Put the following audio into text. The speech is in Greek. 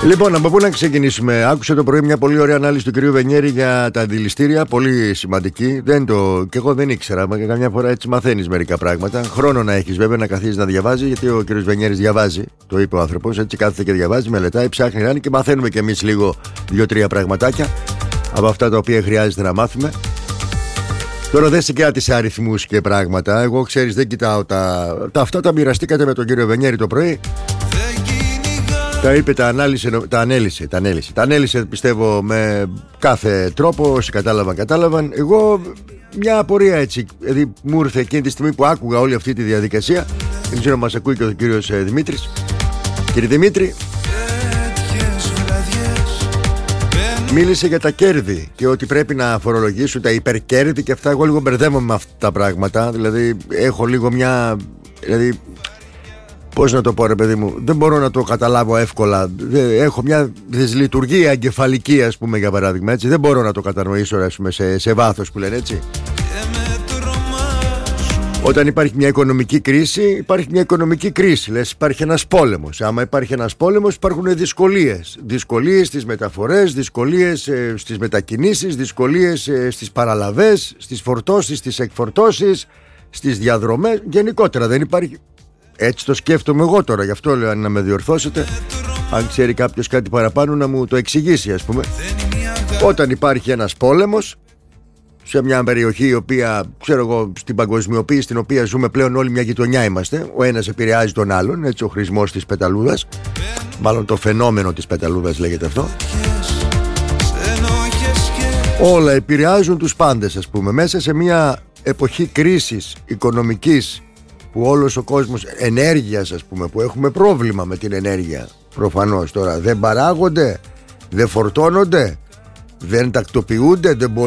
Λοιπόν, από πού να ξεκινήσουμε? Άκουσα το πρωί μια πολύ ωραία ανάλυση του κυρίου Βενιέρη για τα αντιληστήρια. Πολύ σημαντική. Και εγώ δεν ήξερα. Μα και καμιά φορά έτσι μαθαίνεις μερικά πράγματα. Χρόνο να έχεις βέβαια να καθίσεις να διαβάζει, γιατί ο κύριος Βενιέρης διαβάζει. Το είπε ο άνθρωπος. Έτσι κάθεται και διαβάζει, μελετάει, ψάχνει να είναι και μαθαίνουμε κι εμείς λίγο 2-3 πραγματάκια από αυτά τα οποία χρειάζεται να μάθουμε. Τώρα δεν συγκράτησα αριθμούς και πράγματα. Εγώ, ξέρεις, δεν κοιτάω αυτά τα μοιραστήκατε με τον κύριο Βενιέρη το πρωί. Τα είπε, τα ανέλησε πιστεύω με κάθε τρόπο. Όσοι κατάλαβαν. Εγώ μια απορία έτσι, δηλαδή μου ήρθε εκείνη τη στιγμή που άκουγα όλη αυτή τη διαδικασία. Δεν ξέρω αν μας ακούει και ο κύριος Δημήτρης. Κύριε Δημήτρη, μίλησε για τα κέρδη και ότι πρέπει να φορολογήσουν τα υπερκέρδη και αυτά. Εγώ λίγο μπερδεύομαι με αυτά τα πράγματα. Δηλαδή έχω λίγο Δηλαδή, πώς να το πω ρε παιδί μου, δεν μπορώ να το καταλάβω εύκολα. Έχω μια δυσλειτουργία εγκεφαλική, ας πούμε, για παράδειγμα, έτσι. Δεν μπορώ να το κατανοήσω, ας πούμε, σε βάθος που λένε, έτσι. Όταν υπάρχει μια οικονομική κρίση, υπάρχει μια οικονομική κρίση. Λες, υπάρχει ένας πόλεμος. Άμα υπάρχει ένας πόλεμος, υπάρχουν δυσκολίες. Δυσκολίες στις μεταφορές, δυσκολίες στις μετακινήσεις, δυσκολίες στις παραλαβές, στις φορτώσεις, στις εκφορτώσεις, στις διαδρομές. Γενικότερα δεν υπάρχει. Έτσι το σκέφτομαι εγώ τώρα, γι' αυτό λέω να με διορθώσετε. Αν ξέρει κάποιος κάτι παραπάνω να μου το εξηγήσει, ας πούμε. Όταν υπάρχει ένας πόλεμος σε μια περιοχή η οποία, ξέρω εγώ, στην παγκοσμιοποίηση στην οποία ζούμε πλέον, όλοι μια γειτονιά είμαστε. Ο ένας επηρεάζει τον άλλον, έτσι, ο χρησμός της πεταλούδας. Μάλλον το φαινόμενο της πεταλούδας λέγεται αυτό. Όλα επηρεάζουν τους πάντες, ας πούμε. Μέσα σε μια εποχή κρίσης οικονομικής, που όλος ο κόσμος, ενέργειας, ας πούμε, που έχουμε πρόβλημα με την ενέργεια, προφανώς τώρα δεν παράγονται, δεν φορτώνονται, δεν τακτοποιούνται, δεν